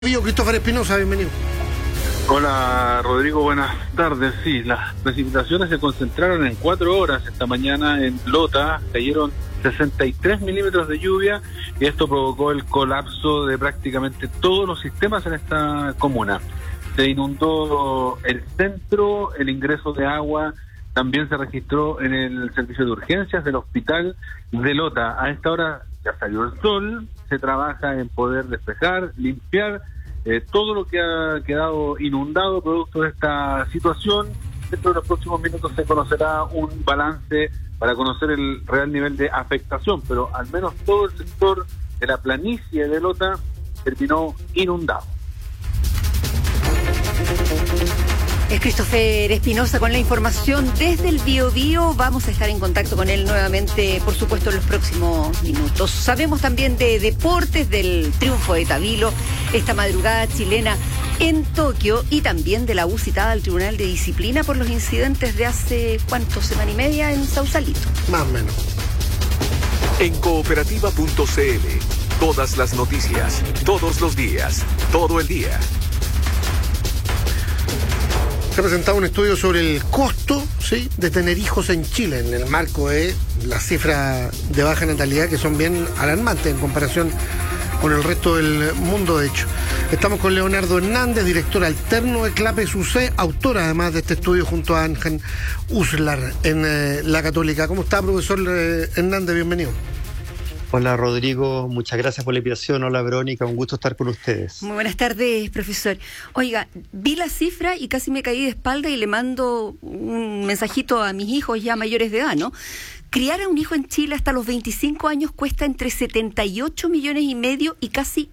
Christopher Espinosa, bienvenido. Hola Rodrigo, buenas tardes. Sí, las precipitaciones se concentraron en 4 horas esta mañana en Lota, cayeron 63 milímetros de lluvia y esto provocó el colapso de prácticamente todos los sistemas en esta comuna. Se inundó el centro, el ingreso de agua también se registró en el servicio de urgencias del hospital de Lota. A esta hora ya salió el sol, se trabaja en poder despejar, limpiar todo lo que ha quedado inundado producto de esta situación. Dentro de los próximos minutos se conocerá un balance para conocer el real nivel de afectación, pero al menos todo el sector de la planicie de Lota terminó inundado. Es Christopher Espinosa con la información desde el Biobío. Vamos a estar en contacto con él nuevamente, por supuesto, en los próximos minutos. Sabemos también de deportes, del triunfo de Tabilo, esta madrugada chilena en Tokio, y también de la U citada al Tribunal de Disciplina por los incidentes de hace, semana y media en Sausalito. Más o menos. En cooperativa.cl, todas las noticias, todos los días, todo el día. Se ha presentado un estudio sobre el costo, ¿sí?, de tener hijos en Chile, en el marco de las cifras de baja natalidad que son bien alarmantes en comparación con el resto del mundo, de hecho. Estamos con Leonardo Hernández, director alterno de CLAPES UC, autor además de este estudio junto a Ángel Uslar en La Católica. ¿Cómo está, profesor Hernández? Bienvenido. Hola Rodrigo, muchas gracias por la invitación. Hola Verónica, un gusto estar con ustedes. Muy buenas tardes, profesor. Oiga, vi la cifra y casi me caí de espalda y le mando un mensajito a mis hijos ya mayores de edad, ¿no? Criar a un hijo en Chile hasta los 25 años cuesta entre 78 millones y medio y casi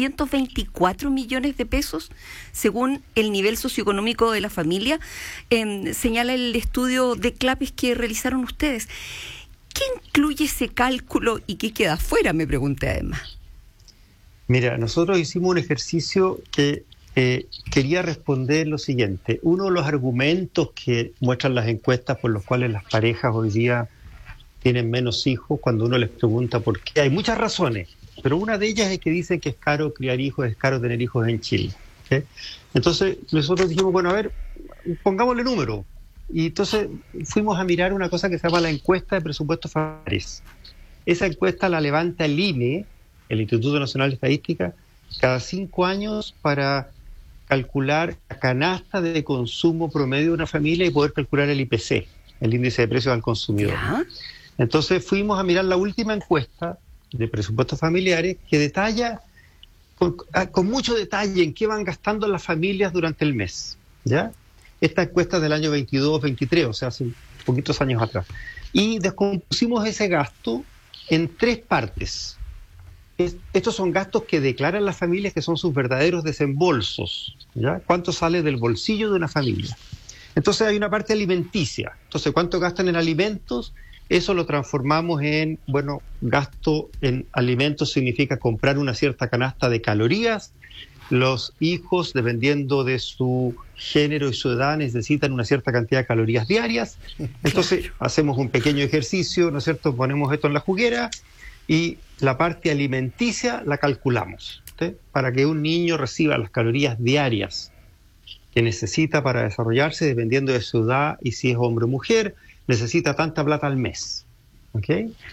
224 millones de pesos, según el nivel socioeconómico de la familia, señala el estudio de CLAPES que realizaron ustedes. ¿Qué incluye ese cálculo y qué queda afuera? Me pregunté además. Mira, nosotros hicimos un ejercicio que quería responder lo siguiente. Uno de los argumentos que muestran las encuestas por los cuales las parejas hoy día tienen menos hijos, cuando uno les pregunta por qué, hay muchas razones, pero una de ellas es que dicen que es caro criar hijos, es caro tener hijos en Chile, ¿sí? Entonces nosotros dijimos, bueno, a ver, pongámosle número. Y entonces fuimos a mirar una cosa que se llama la encuesta de presupuestos familiares. Esa encuesta la levanta el INE, el Instituto Nacional de Estadística, cada 5 años para calcular la canasta de consumo promedio de una familia y poder calcular el IPC, el índice de precios al consumidor. ¿Ya? Entonces fuimos a mirar la última encuesta de presupuestos familiares que detalla con mucho detalle en qué van gastando las familias durante el mes, ¿ya? Esta encuesta es del año 22-23, o sea, hace poquitos años atrás. Y descompusimos ese gasto en 3 partes. Estos son gastos que declaran las familias que son sus verdaderos desembolsos, ¿ya? ¿Cuánto sale del bolsillo de una familia? Entonces hay una parte alimenticia. Entonces, ¿cuánto gastan en alimentos? Eso lo transformamos en, gasto en alimentos significa comprar una cierta canasta de calorías. Los hijos, dependiendo de su género y su edad, necesitan una cierta cantidad de calorías diarias. Entonces, hacemos un pequeño ejercicio, ¿no es cierto? Ponemos esto en la juguera y la parte alimenticia la calculamos, ¿sí? Para que un niño reciba las calorías diarias que necesita para desarrollarse, dependiendo de su edad y si es hombre o mujer, necesita tanta plata al mes, ¿ok?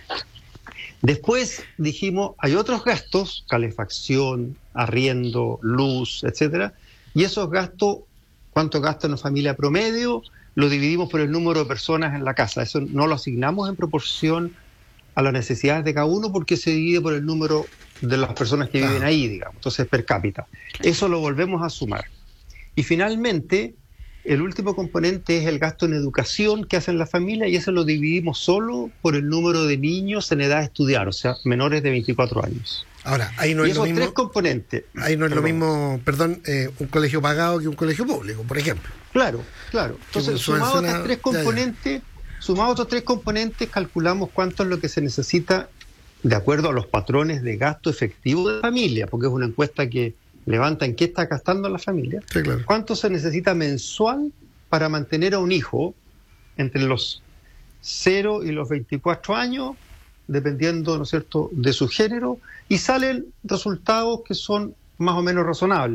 Después dijimos, hay otros gastos, calefacción, arriendo, luz, etcétera, y esos gastos, ¿cuánto gasta una familia promedio? Lo dividimos por el número de personas en la casa. Eso no lo asignamos en proporción a las necesidades de cada uno porque se divide por el número de las personas que viven ahí, digamos, entonces per cápita. Eso lo volvemos a sumar. Y finalmente, el último componente es el gasto en educación que hacen las familias y eso lo dividimos solo por el número de niños en edad de estudiar, o sea, menores de 24 años. Ahora, ahí no es lo mismo. 3 componentes. Ahí no es lo mismo, un colegio pagado que un colegio público, por ejemplo. Claro. Entonces, sumados a estos 3 componentes, calculamos cuánto es lo que se necesita de acuerdo a los patrones de gasto efectivo de familia, porque es una encuesta que levanta en qué está gastando la familia. Sí, claro. ¿Cuánto se necesita mensual para mantener a un hijo entre los 0 y los 24 años, dependiendo, ¿no es cierto?, de su género, y salen resultados que son más o menos razonable.